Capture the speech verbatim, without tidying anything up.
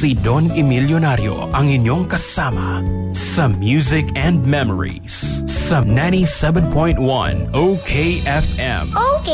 si Don Emilionario ang inyong kasama sa Music and Memories sa ninety-seven point one O K F M. Okay.